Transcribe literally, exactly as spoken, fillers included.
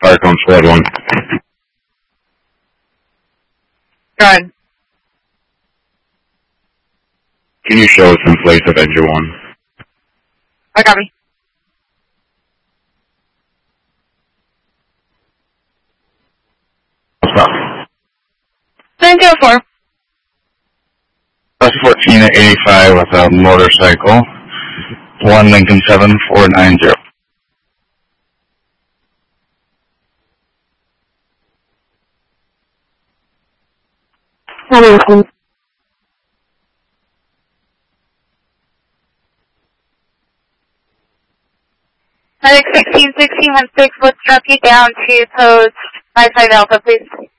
Park on squad one. Go ahead. Can you show us in place of engine one? I copy. Stop. nine zero four. Bus fourteen at eighty-five with a motorcycle. one Lincoln seven four nine zero. Hamilton. Medic sixteen sixteen one six, let's drop you down to post five five Alpha, please.